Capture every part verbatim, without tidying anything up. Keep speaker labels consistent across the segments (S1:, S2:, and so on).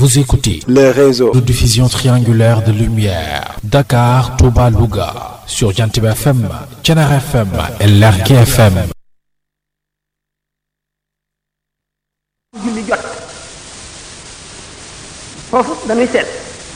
S1: Vous écoutez
S2: les réseaux
S1: de diffusion triangulaire de lumière. Dakar, Touba, Louga. Sur Jantib F M, Thiénaba F M et Lergui F M.
S3: julli jot foofu dañuy seet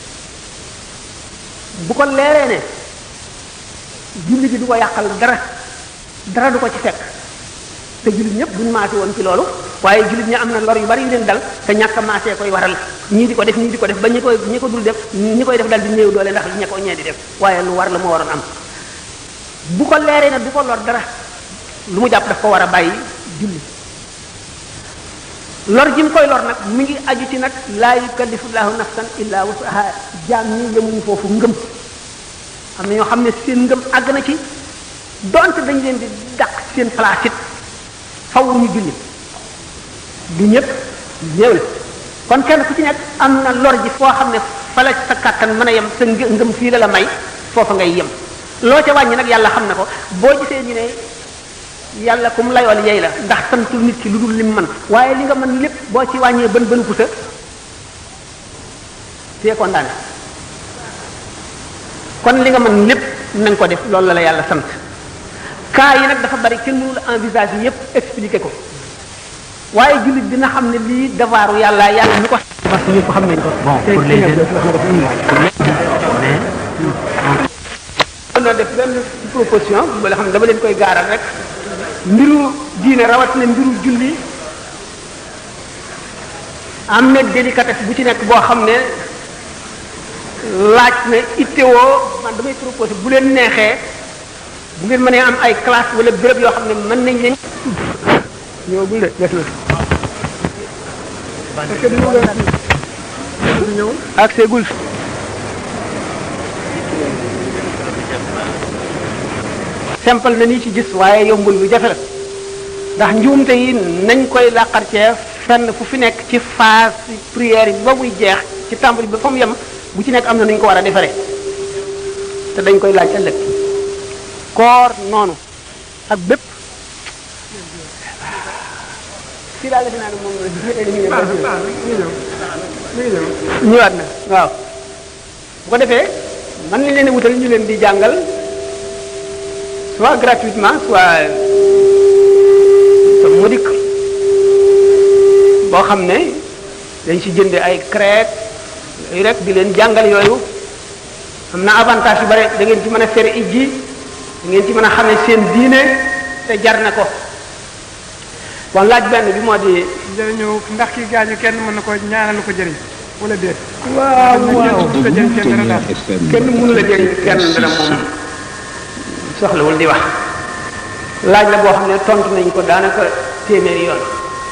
S3: bu ko leeree ne julli bi du ko yàqal dara dara du ko ci fekk te jullit ñëpp buñ maase woon ci loolu waaye jullit ñi am na lor yu bari yu leen dal te ñàkk a maasee koy waral ñii di ko def ñii di ko def ba ñi koy ñi ko dul def ñi koy def dal di néew doole ndax ñi ko ñee di def waaye lu war la moo waroon am bu ko leeree ne du ko lor dara lu mu jàpp daf ko war a bàyyi julli lor ji mu koy lor nag mi ngi aju ci nag laa yukallifullahu nafsan illa wusaha jaam ñi yemuñu foofu ngëm am na ñoo xam ne seen ngëm àgg na ci donte dañ leen di dàq seen place it faw ñu julli du ñëpp néew la kon kenn ku ci nekk am na lor ji foo xam ne fa la sa kàttan mën a yem sa ngëm fii la la may foofa ngay yem loo ca wàññi nag yàlla xam na ko boo gisee ñu ne yàlla ku mu layool yey la ndax santul nit ki lu dul lim man waaye li nga mën lépp boo ci wàññee bën bën pusa c'est condamné kon li nga mën lépp na nga ko def loolu la la yàlla sant cas yi nag dafa bari kenn mënul envisage yi yépp expliquer ko waaye jullit dina xam ne lii devoiru yàlla yàlla ñu ko parce que ñu ko xam nañ ko bon pour les na def benn proposition bala xam ne dama leen koy gaaral rek mbiru diine rawat na mbiru julli am na délicatesse bu ci nekk boo xam ne laaj na ittewoo man damay proposé bu leen neexee bu ngeen mënee am ay classe wala béréb yoo xam ne mën nañ leen ñëw bul de des na parce que du ñëw ak seegul simple na nii ci gis waaye yombul lu jafe la ndax njuumte yi nañ koy làqar cee fenn fu fi nekk ci phase prière yi ba muy jeex ci tàmbali ba fa mu yem bu ci nekk am na nu ñu ko war a defaree te dañ koy laaj ëllëg koor noonu ak bépp fii daal defe naa ne moom ñëwaat na waaw bu ko defee man nañ leen a wutal ñu leen di jàngal soit gratuitement soit sa modique boo xam ne dañ ci jënde ay crête yooyu rek di leen jàngal yooyu am na avantage yu bare da ngeen ci mën a fere ijji da ngeen ci mën a xamee seen diine te jar na ko bon laaj benn bi moo di
S4: jërëñëw ndax ki gaañu kenn mën na ko ñaanal lu ko jëriñ wala déet
S3: waaw waaw
S4: ko jëriñ kenn dara daal
S3: kenn mënu la jëriñ kenn dara moom soxlawul di wax laaj la boo xam ne tontu nañ ko daanaka téeméeri yoon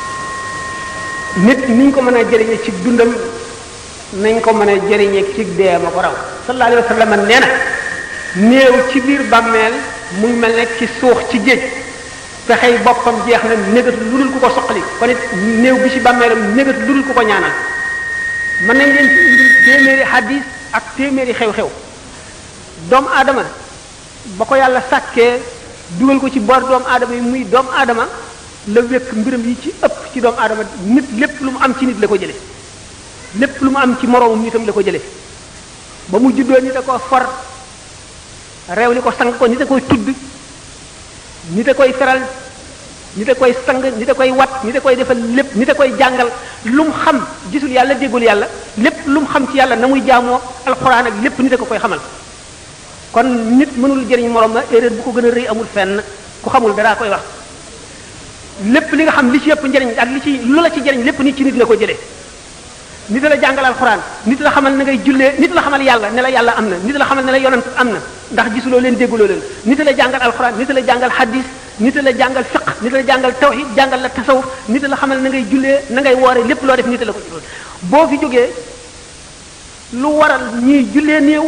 S3: nit niñ ko mën a jëriñe ci dundam nañ ko mën a jëriñe ci dee ma ko raw sallallahu alayhi wa sallam nee na néew ci biir bàmmeel muy mel ne ci suux ci géej pexey boppam jeex na négatu lu dul ku ko soqali kon it néew bi ci bàmmeelam négatu lu dul ku ko ñaanal mën nañ leen ci indi téeméeri hadis ak téeméeri xew-xew doomu aadama ba ko yàlla sàkkee dugal ko ci boor doomu aadama yi muy doomu aadama la wekk mbiram yi ci ëpp ci doomu aadama nit lépp lu mu am ci nit la ko jële lépp lu mu am ci moroomum nitam la ko jële ba mu juddoo nit a ko for réew li ko sang ko nit a koy tudd nit a koy feral nit a koy sang nit a koy wat nit a koy defal lépp nit a koy jàngal lu mu xam gisul yàlla déggul yàlla lépp lu mu xam ci yàlla na muy jaamoo alxuraan ak lépp nit a ko koy xamal kon nit mënul jëriñ morom ma erreur bu ko gën a rëy amul fenn ku xamul dara koy wax lépp li nga xam li ci yëpp njëriñ ak li ci lu la ci jëriñ lépp nit ci nit la ko jëlee nit la jàngal alxuraan nit la xamal na ngay jullee nit la xamal yàlla ne la yàlla am na nit la xamal ne la yonent am na ndax gisuloo leen dégguloo leen nit la jàngal alxuraan nit la jàngal hadis nit la jàngal fiqh nit la jàngal tawhid jàngal la tasawuf nit la xamal na ngay jullee na ngay woore lépp loo def nit la ko juróon boo fi jógee lu waral ñuy jullee néew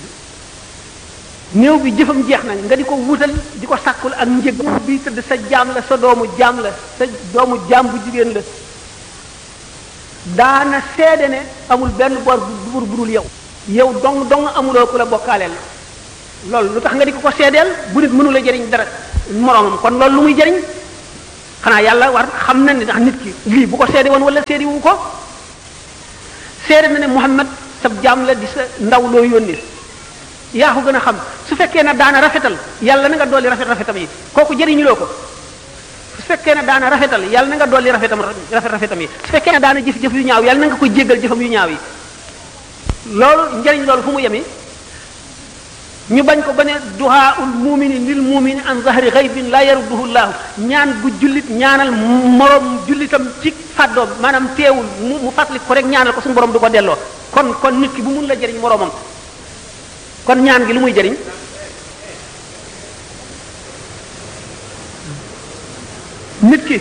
S3: néew bi jëfam jeex na nga di ko wutal di ko sàkkul ak njëg bi tëdd sa jaam la sa doomu jaam la sa doomu jaam bu jigéen la daana seede ne amul benn bor bu budul yow yow dong dong amuloo ku la bokkaaleel loolu lu tax nga di ko ko seedeel bu nit mënu la jëriñ dara moroomam kon loolu lu muy jëriñ xanaa yàlla war xam na ne ndax nit ki lii bu ko seede woon wala seede wu ko seere na ne Muhammad sab jaam la di sa ndaw loo yónnee yaa ko gën a xam su fekkee ne daana rafetal yàlla na nga dolli rafet rafetam yi kooku jëriñuloo ko su fekkee ne daana rafetal yàlla na nga dolli rafetam rafet rafetam yi su fekkee ne daana jëf jëf yu ñaaw yàlla na nga ko jéggal jëfam yu ñaaw yi loolu njëriñ loolu fu mu yemi ñu bañ ko ba ne duhaa'ul mu'mini lil mu'mini an zahri ghaybin la yarudduhu llahu ñaan gu jullit ñaanal moroom jullitam ci fàddoom maanaam teewul mu mu fàttali ko rek ñaanal ko suñu borom du ko delloo kon kon nit ki bu mun la jëriñ moroomam kon ñaan gi lu muy jëriñ nit ki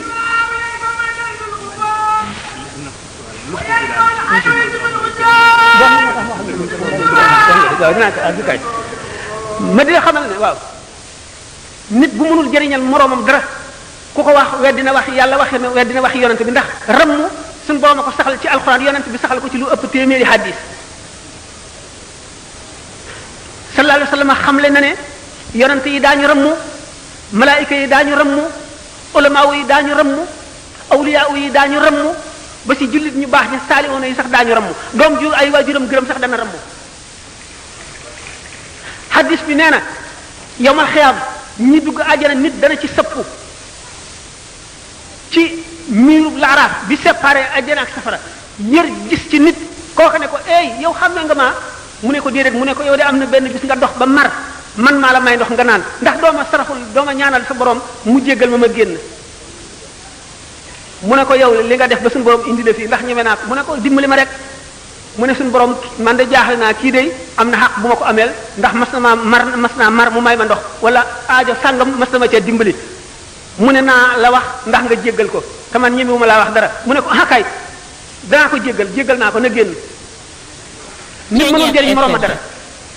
S3: ma di xamal ne waaw nit bu mënul jëriñal moroomam dara ku ko wax weddina wax yàlla waxe ne weddina wax yonent bi ndax rammu suñu borom a ko saxal ci alxuraan yonent bi saxal ko ci lu ëpp téeméeri hadis sallallahu alayhi wa sallam xamle na ne yonent yi daañu rammu malaayika yi daañu rammu ulamaaw yi daañu rammu awliyaa yi daañu rammu ba ci jullit ñu baax ñi saalihoona yi sax daañu rammu doom ju ay waajuram gërëm sax dana rammu hadis bi nee na yowmal xiyaam ñi dugg àjjana nit dana ci sëppu ci miiru laaraaf bi séparé àjjana ak safara yër gis ci nit kooku ne ko ey yow xam ne nga ma mu ne ko déedéet mu ne ko yow de am na benn bis nga dox ba mar man maa la may ndox nga naan ndax dooma saraxul dooma ñaanal sa borom mu jéggal ma ma génn mu ne ko yow li nga def ba suñu borom indi la fii ndax ñeme naa ko mu ne ko dimbali ma rek mu ne suñu borom man de jaaxle naa kii de am na xaq bu ma ko ameel ndax mas na ma mar mas naa mar mu may ma ndox wala aajo sàngam mas na ma cee dimbali mu ne naa la wax ndax nga jéggal ko te man ñemewu ma laa wax dara mu ne ko ah kay danaa ko jéggal jéggal naa ko na génn. nit mënul jëriñ morom ma dara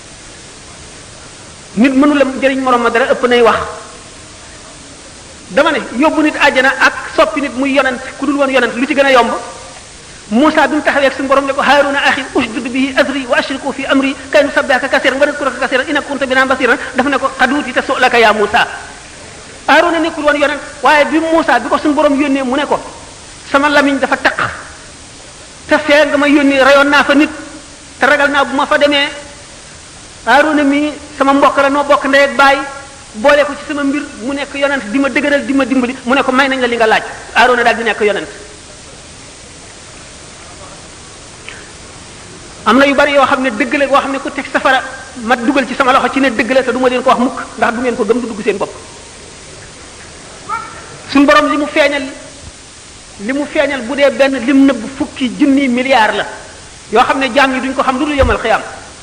S3: nit mënul la jëriñ morom ma dara ëpp nay wax dama ne yóbbu nit àjjana ak soppi nit muy yonent ku dul woon yonent lu ci gën a yomb. Moussa bi mu taxawee ak suñu borom ne ko Haaruna axi ushdud bihi azri wa ashriku fi amri kay nusabbihaka kasiran wa nadhkuraka kasiran innaka kunta bina basiran dafa ne ko qad uutita su'laka ya Moussa. Haaruna nekkul woon yonent waaye bi Moussa bi ko suñu borom yónnee mu ne ko sama lamiñ dafa taq te fee nga ma yónnee rayoon naa fa nit te ragal naa bu ma fa demee Haaruna mi sama mbokk la noo bokk ndey ak baay boole ko ci sama mbir mu nekk yonent di ma dëgëral di ma dimbali mu ne ko may nañ la li nga laaj Haaruna daal di nekk yonent. am na yu bari yoo xam ne dëgg la boo xam ne ku teg safara ma dugal ci sama loxo ci ne dëgg la te du ma leen ko wax mukk ndax du ngeen ko gëm du dugg seen bopp suñ borom li mu feeñal li mu feeñal bu dee benn lim nëbb fukki junni milliards la yoo xam ne jaam yi duñ ko xam lu dul yemal xiyaam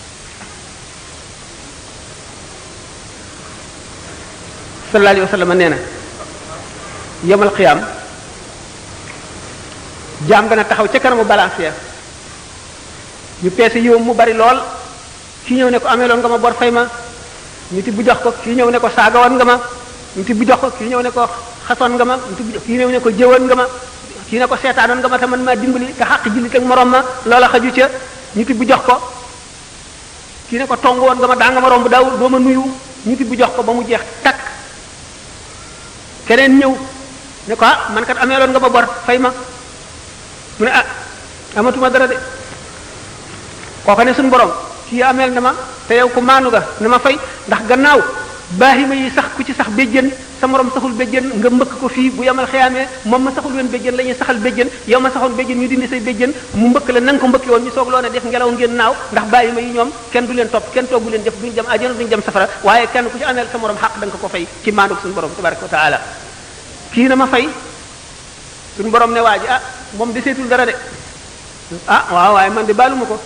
S3: sallallahu alayhi wa sallam nee na yemal xiyaam jaam dana taxaw ca kanamu balancière ñu peese yiwam mu bari lool kii ñëw ne ko ameeloon nga ma bor fay ma ñu ti bu jox ko kii ñëw ne ko saagawoon nga ma ñu ti bu jox ko kii ñëw ne ko xasoon nga ma ñu ti bu jox kii ñëw ne ko jëwoon nga ma kii ne ko seetaanoon nga ma te man maa dimbali te xaq jullit ak morom ma loola xaju ca ñu ti bu jox ko kii ne ko tong woon nga ma daa nga ma romb daaw doo ma nuyu ñu ti bu jox ko ba mu jeex takk keneen ñëw ne ko ah man kat ameeloon nga ma bor fay ma mu ne ah amatuma dara de kooka ne suñu borom kii ameel na ma te yow ko maanu nga na ma fay ndax gannaaw baahima yi sax ku ci sax béjjën sa morom saxul béjjën nga mbëkk ko fii bu yamal xiyaamee moom ma saxul woon béjjën la ñuy saxal béjjën yow ma saxoon béjjën ñu dindi say béjjën mu mbëkk la na nga ko mbëkki woon ñu soog loo ne def ngelaw ngeen naaw ndax baahima yi ñoom kenn du leen topp kenn toogu leen def duñu dem àjjana duñu dem safara waaye kenn ku ci ameel sa morom xaq da nga ko ko fay ci maanu suñu borom tabaraka wa taala kii na ma fay suñu borom ne waa ji ah moom deseetul dara de ah waaw waaye man de baaluma ko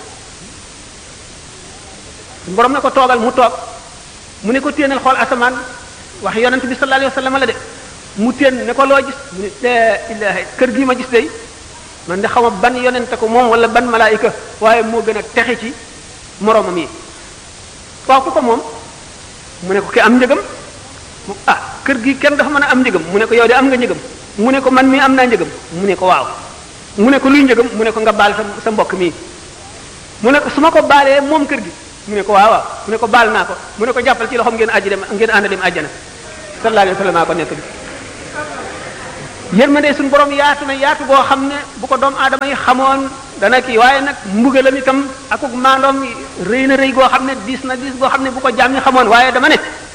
S3: borom ne ko toogal mu toog mu ne ko téenal xool asamaan wax yonent bi sallallahu alayhi wa sallam la de mu téen ne ko loo gis mu ne la ilaha kër gii ma gis day man de xaw ma ban yonente ko moom wala ban malaayika waaye moo gën a texe ci moromam yi waaw ku ko moom mu ne ko ki am njëgam ah kër gi kenn dafa mën a am njëgam mu ne ko yow de am nga njëgam mu ne ko man mii am naa njëgam mu ne ko waaw mu ne ko luy njëgam mu ne ko nga baal sa sa mbokk mii mu ne ko su ma ko baalee moom kër gi mu ne ko waaw waaw mu ne ko baal naa ko mu ne ko jàppal ci loxoom ngeen aji dem ngeen ànd dem àjjana sallallahu alayhi wa sallam ko nekk bi yërmande suñu borom yaatu na yaatu boo xam ne bu ko doomu aadama yi xamoon dana kii waaye nag mbugalam itam akuk maandoom rëy na rëy goo xam ne diis na diis goo xam ne bu ko jaam ñi xamoon waaye dama ne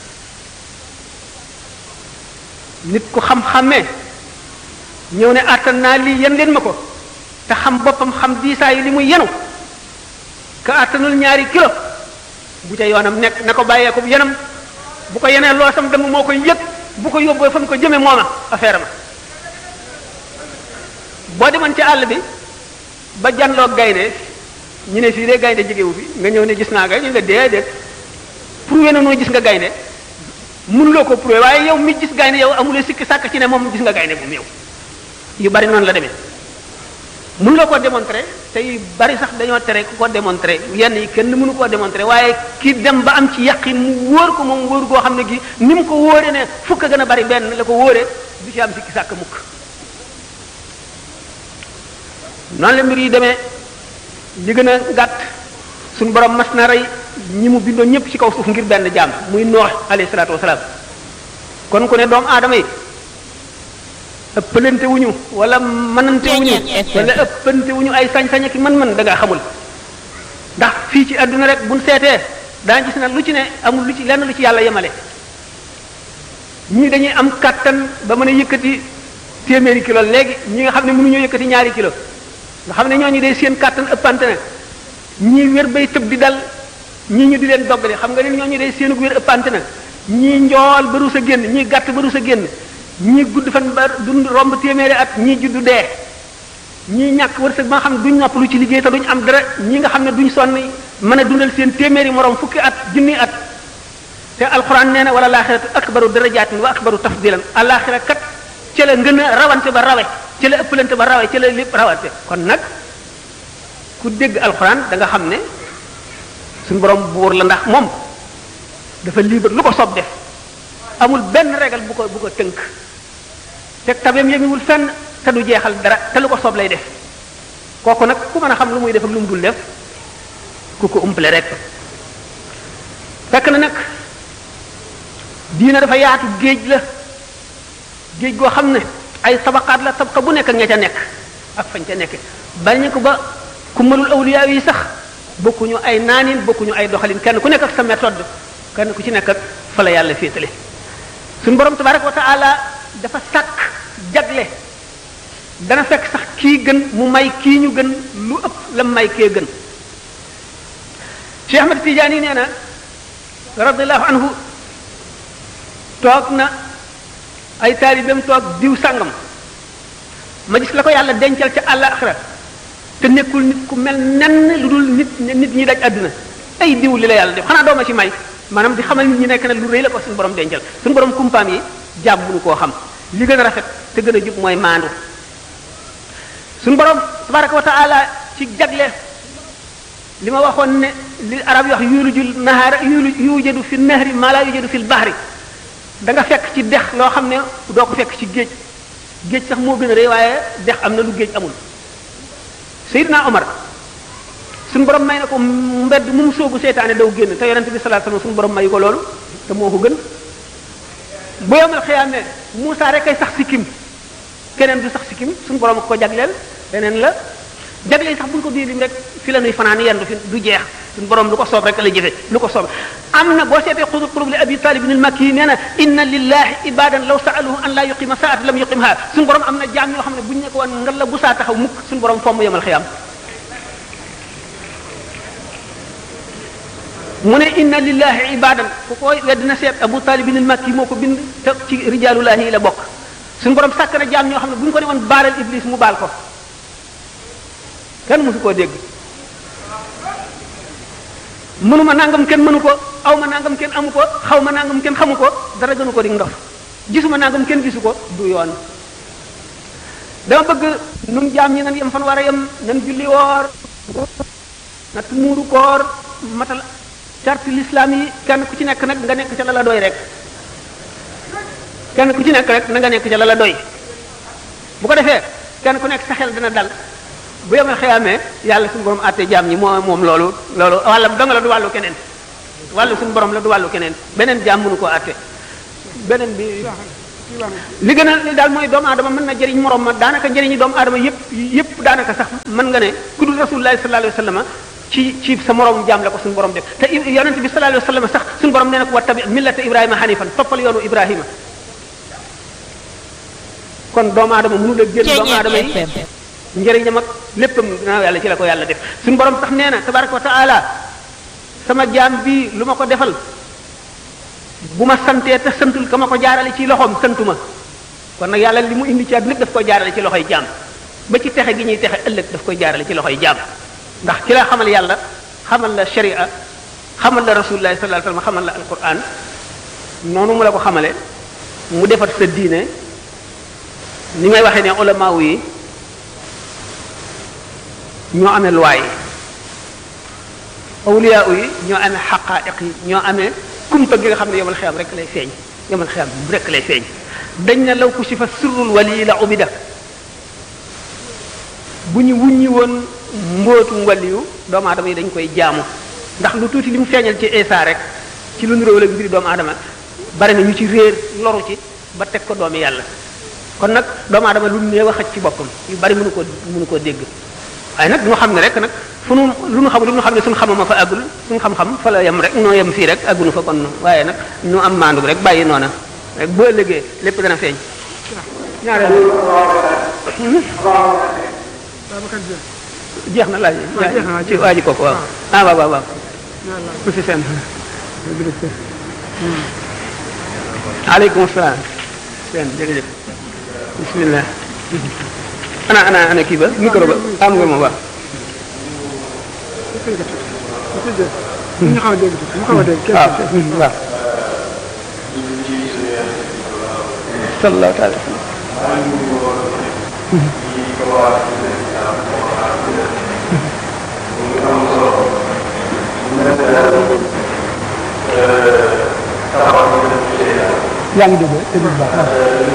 S3: nit ku xam-xamee ñëw ne àttan naa lii yen leen ma ko te xam boppam xam diisaayu li muy yenu ka àttanul ñaari kilo bu ca yoonam nekk na ko bàyyee ko bu yenam bu ko yenee loo sam dem moo koy yëg bu ko yóbboo fa mu ko jëme mooma affaire ma boo demoon ci àll bi ba janloo gaynde ñu ne fii de gaynde jegewu fi nga ñëw ne gis naa gaynde ñu nga déedéet prouvé na noo gis nga gaynde mënuloo ko prouvé waaye yow mi gis gaynde yow amuloo sikki sàkk ci ne moom gis nga gaynde moom yow yu bari noonu la demee mënuloo ko démontrer te yu bari sax dañoo tere ku ko démontrer yenn yi kenn mënu koo démontrer waaye ki dem ba am ci yaqin mu wóor ko moom wóor goo xam ne gi ni mu ko wóoree ne fukk a gën a bari benn la ko wóoree du ci am sikki sàkk mukk noonu la mbir yi demee li gën a gàtt suñu borom mas na rey ñi mu bindoon ñëpp ci kaw suuf ngir benn jaam muy Noox alayhi salaatu wasalaam kon ku ne doomu aadama yi ëppalante wuñu wala mënante wuñu wala ëppante wuñu ay sañ-sañ ak mën-mën da nga xamul ndax fii ci àdduna rek buñ seetee daa gis na lu ci ne amul lu ci lenn lu ci yàlla yemale ñii dañuy am kàttan ba mën a yëkkati téeméeri kilo léegi ñi nga xam ne mënuñoo yëkkati ñaari kilo nga xam ne ñooñu day seen kàttan ëppante na ñii wér bay tëb di dal ñii ñu di leen doggale xam nga ne ñooñu day seenug wér ëppante na ñii njool ba rus a génn ñii gàtt ba rus a génn ñii gudd fan ba dund romb téeméeri at ñii juddu dee ñii ñàkk wërsëg ba nga xam ne duñ noppalu ci liggéey te duñ am dara ñi nga xam ne duñ sonn mën a dundal seen téeméeri morom fukki at junni at te alxuraan nee na wala laaxiratu akbaru darajaatin wa akbaru tafdilan alaaxira kat ca la ngën a rawante ba rawe ca la ëppalante ba rawe ca la lépp rawante kon nag ku dégg alxuraan da nga xam ne suñu borom buur la ndax moom dafa libre lu ko soob def amul benn régal bu ko bu ko tënk te tabeem yemiwul fenn te du jeexal dara te lu ko soob lay def kooku nag ku mën a xam lu muy def ak lu mu dul def ku ko umpale rek fekk na nag diina dafa yaatu géej la géej goo xam ne ay tabaqaat la tabqa bu nekk ak ña ca nekk ak fañ ca nekk bañ ko ba ku mënul awliya yi sax bokkuñu ay naanin bokkuñu ay doxalin kenn ku nekk ak sa méthode kenn ku ci nekk ak fa la yàlla féetale suñu borom tabaraka wa taala dafa sàkk jagle dana fekk sax kii gën mu may kii ñu gën lu ëpp la may kee gën Cheikh Ahmad Tidiane nee na radiyallahu anhu toog na ay taalibeem toog diw sàngam ma gis la ko yàlla dencal ca àllaaxira te nekkul nit ku mel nenn lu dul nit nit ñi daj àdduna ay diw li la yàlla def xanaa dooma ci may maanaam di xamal nit ñi nekk na lu rëy la ko suñu borom dencal suñu borom kumpaam yi jàmm bu ñu koo xam li gën a rafet te gën a jub mooy maandu suñu borom tabaraka wa taala ci jagle li ma waxoon ne li arab yi wax yulujul nahaara yulu yujadu fi nahri maa laa yujadu fi bahri da nga fekk ci dex loo xam ne doo ko fekk ci géej géej sax moo gën a rëy waaye dex am na lu géej amul Seydina Omar suñu borom may na ko mbedd mu mu soogu seytaane daw génn te yonente bi sallallahu alayhi wasallam suñu borom mayu ko loolu te moo ko gën bu yomal xiyaamee Muusaa rek kay sax sikkim keneen du sax sikkim suñu borom ko jagleel leneen la jagle yi sax buñ ko dee lim rek fi la nuy fanaan yendu fi du jeex suñu borom lu ko soob rek la jëfe lu ko soob am na boo seetee xudul qulub li abi talib al makki nee na inna lillahi ibadan law sa'aluhu an la yuqima sa'at lam yuqimha suñu borom am na jaam yoo xam ne buñ ne ko woon ngal la bu saa taxaw mukk suñu borom fomm yemal xiyaam mu ne inna lillahi ibadan ku koy wedd na seet abu talib al makki moo ko bind te ci rijalullahi la bokk suñu borom sàkk na jaam ñoo xam ne buñ ko ne woon baalal iblis mu baal ko kenn mësu koo dégg mënuma nangam kenn mënu ko aw ma nangam kenn amu ko xaw ma nangam kenn xamu ko dara gënu ko di ndof gisuma nangam kenn gisu ko du yoon dama bëgg nun jaam ñi nan yem fan war a yem nan julli woor nat muuru koor matal charte l'islam yi kenn ku ci nekk nag nga nekk ca la la doy rek kenn ku ci nekk rek na nga nekk ca la la doy bu ko defee kenn ku nekk sa xel dina dal bu yemal xëyaamee yàlla suñu borom àtte jaam ñi moo moom loolu loolu wàllam danga la du wàllu keneen wàllu suñu borom la du wàllu keneen beneen jaam mënu koo àtte beneen bi li gën a li daal mooy doomu aadama mën na jëriñ morom ma daanaka njëriñu doomu aadama yëpp yëpp daanaka sax mën nga ne ku dul rasulullahi sallallahu alayhi wa sallam ci ci sa morom jaam la ko suñu borom def te yonent bi sallallahu alayhi wa sallam sax suñu borom nee na ko wa tabi millata ibrahima hanifan toppal yoonu ibrahima kon doomu aadama mënu la génn doomu aadama yi njëriñam ak léppam ginnaaw yàlla ci la ko yàlla def suñu borom sax nee na tabaraka wa taala sama jaam bi lu ma ko defal bu ma santee te santul ka ma ko jaarale ci loxoom santuma kon nag yàlla li mu indi ci àdduna lépp daf koy jaarale ci loxoy jaam ba ci texe gi ñuy texe ëllëg daf koy jaarale ci loxoy jaam ndax ci la xamal yàlla xamal la sharia xamal la rasulullah sallallahu alayhi wasallam xamal la alquran noonu mu la ko xamale mu defar sa diine ni ngay waxee ne ulama yi ñoo amee loi yi awliya yi ñoo amee xaqaa'iq yi ñoo amee kumpa gi nga xam ne yomal xiyam rek lay feeñ yomal xiyam rek lay feeñ dañ ne law kushifa sirrul wali la ubida bu ñu wuññi woon mbootum waliyu doomu aadama yi dañ koy jaamu ndax lu tuuti li mu feeñal ci Isa rek ci lu niróo la mbiri doomu aadama bari na ñu ci réer loru ci ba teg ko doomi yàlla kon nag doomu aadama lu néew a xaj ci boppam yu bari mënu ko mënu koo dégg waaye nag ñu xam ne rek nag fu nu lu nu xamul lu nu xam ne suñu xamama fa àggul suñu xam-xam fa la yem rek noo yem fii rek àggunu fa kon waaye nag nu am maandu rek bàyyi noona rek boo ëllëgee lépp dana feeñ ñaareel jeex na laaj ci waa ji kooku waaw ah waaw waaw waaw ku si seen aleykum salaam seen jërëjëf bismillah ana ana ana kii ba micro ba am nga ma waaw
S4: ñu xaw a dégg ñu xaw a dégg
S3: waaw waaw sallallahu taala yaa ngi dégg te dégg baax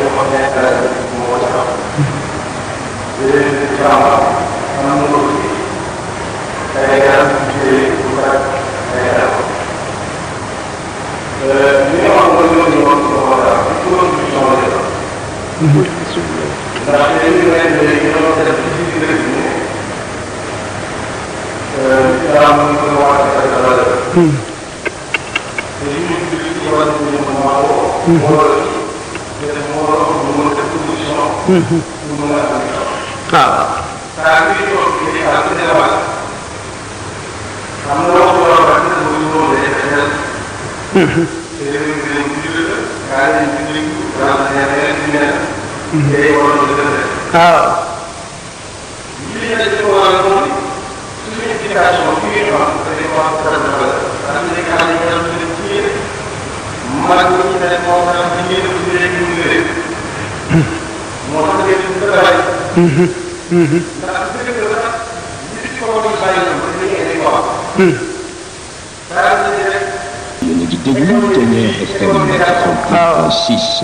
S2: yéen a ngi déglu Ténière F M quatre-vingt-huit point six.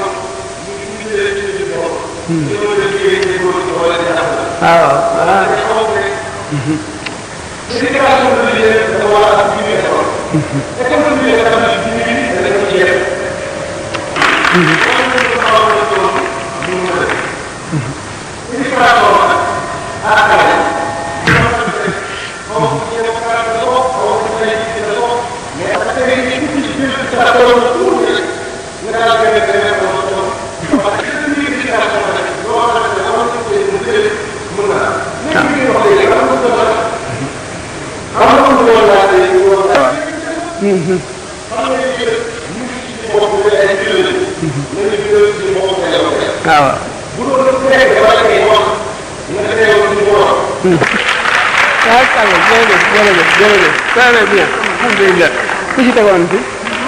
S3: alhamdulillah ku ci tegoon ci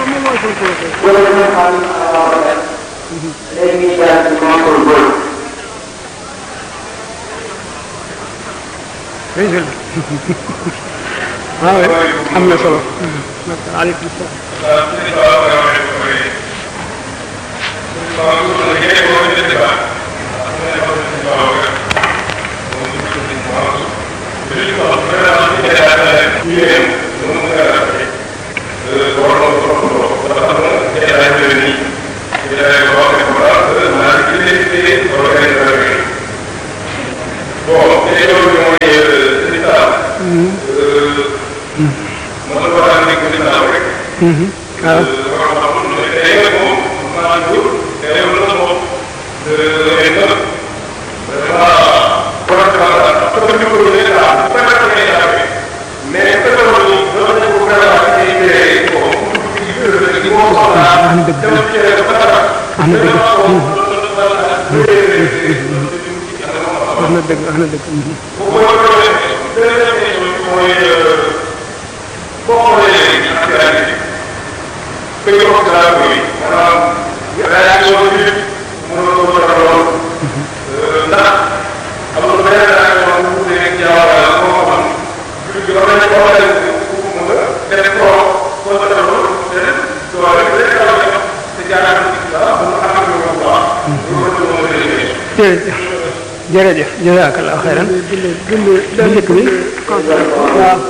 S3: waaw am na solo aleykum salaam waaw. am dëgg am na dëgg wax na dëgg wax na dëgg.
S5: boo xoolee actualité bi nga wax dara ko yi maanaam réaction bi nit mënoo ko dara lool ndax am na benn réaction bu mu nekk jaww moo xam jullit bi war nañ ko war a mu nga def ko ko dara lool te doole bi rek la wax te jaaraan ci la bu am ak lu baax
S3: jërëjëf jërëjëf jazakallahu xayran bu njëkk bi waaw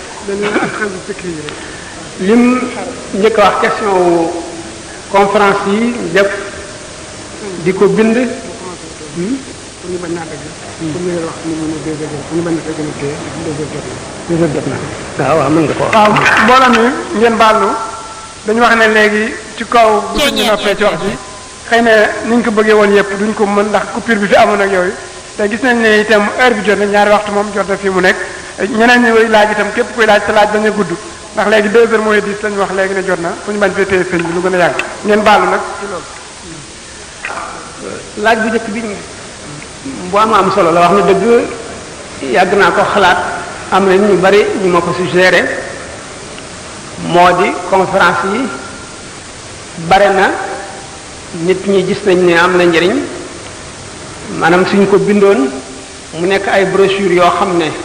S3: lim njëkk wax question wu conférence yi def di ko bind
S4: pour ñu bañ naa dëgg pour ñu wax ni mu ne deux heures pour ñu bañ na ko gën a téye deux heures jot na
S3: deux heures jot na waaw waaw mën nga ko wax
S4: waaw mbooloo mi ngeen baal nu dañu wax ne léegi ci kaw bu ñu noppee ci wax ji xëy na ni ñu ko bëggee woon yëpp duñ ko mën ndax coupure bi fi amoon ak yooyu te gis nañ ne itam heure bi jot na ñaari waxtu moom jot na fii mu nekk ñeneen ñi way laaj itam képp kuy laaj te laaj bañ a gudd ndax léegi deux heures mooy dix lañu wax léegi ne jot na fu ñu bañ fee téye sëñ bi lu gën a yàgg ngeen baalu nag ci loolu.
S3: laaj bu njëkk bi bu am am solo la wax na dëgg yàgg naa ko xalaat am na ñu bari ñu ma ko suggéré moo di conférence yi bare na nit ñi gis nañ ne am na njëriñ maanaam suñ ko bindoon mu nekk ay brochure yoo xam ne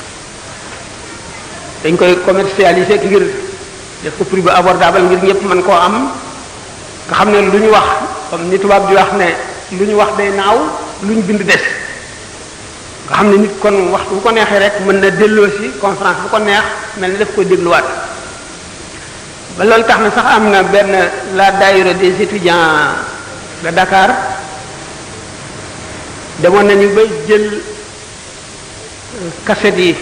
S3: dañ koy commercialiser ngir def ko prix bu abordable ngir ñëpp mën koo am nga xam ne lu ñu wax comme ni tubaab di wax ne lu ñu wax day naaw lu ñu bind des nga xam ne nit kon waxtu bu ko neexee rek mën na delloo si conférence bu ko neex mel ni daf ko dégluwaat ba loolu tax na sax am na benn la daayira des étudiants de Dakar demoon nañu ba jël cassette yi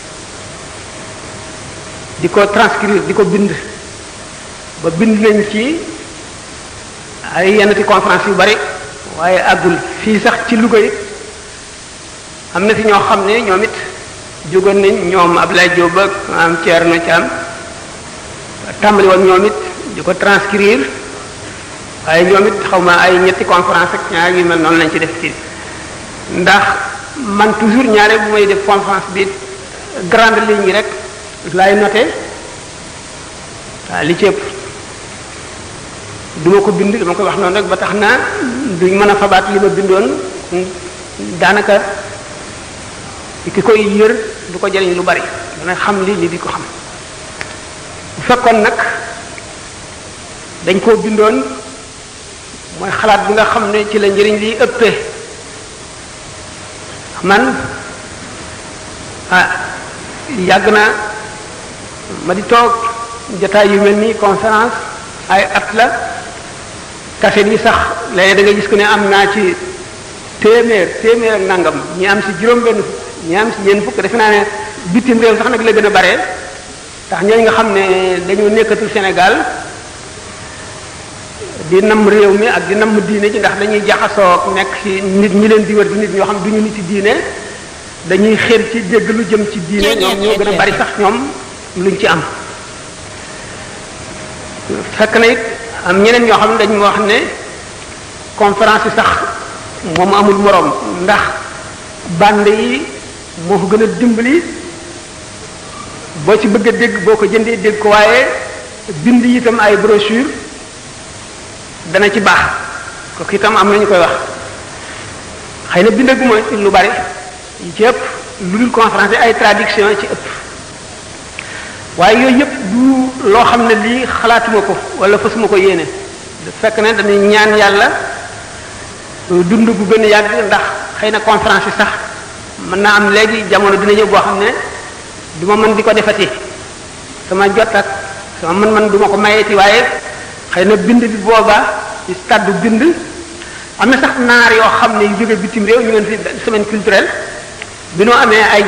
S3: di ko transcrire di ko bind ba bind nañ ci ay yenn ci conférence yu bari waaye àggul fii sax ci Louga it am na fi ñoo xam ne ñoom it jógoon nañ ñoom Abdoulaye Diop ak am Thierno Thiam tàmbali woon ñoom it di ko transcrire waaye ñoom it xaw ma ay ñetti conférence ak ñaar yu mel noonu lañ ci def ci ndax man toujours ñaare bu may def conférence bi grande ligne yi rek laay noté waaw li ci ëpp du ma ko bind dama koy wax noonu rek ba tax na duñ mën a fabaat li ma bindoon daanaka ki koy yër du ko jëriñ lu bari dana xam li li di ko xam bu fekkoon nag dañ koo bindoon mooy xalaat bi nga xam ne ci la njëriñ liy ëppee man ah yàgg na ma di toog jotaay yu mel ni conférence ay at la cassette yi sax léegi da nga gis ko ne am naa ci téeméer téeméer ak nangam ñi am si juróom-benn fukk ñi am si ñeent fukk defe naa ne bitim réew sax nag la gën a bare tax ñooñu nga xam ne dañoo nekkatul Sénégal di nam réew mi ak di nam diine ci ndax dañuy jaxasoo nekk ci nit ñi leen di wër di nit ñoo xam duñu nit ci diine dañuy xër ci dégg lu jëm ci diine ñoom ñoo gën a bari sax ñoom luñ ci am fekk na it am ñeneen ñoo xam ne dañu wax ne conférence yi sax moom amul moroom ndax bande yi moo ko gën a dimbali boo ci bëgg a dégg boo ko jëndee dégg ko waaye bind itam ay brochure dana ci baax kooku itam am nañu koy wax xëy na bindaguma lu bari yi ci ëpp lu dul conférence ay traduction ci ëpp waaye yooyu yëpp du loo xam ne lii xalaatuma ko wala fasuma ko yéene da fekk ne dañuy ñaan yàlla dund bu gën a yàgg ndax xëy na conférence yi sax mën naa am léegi jamono dina ñëw boo xam ne du ma mën di ko defati sama jot ak sama mën-mën du ma ko mayeti waaye xëy na bind bi boobaa ci stade bind am na sax naar yoo xam ne yu jóge bitim réew ñu ngeen fi semaine culturelle bi noo amee ay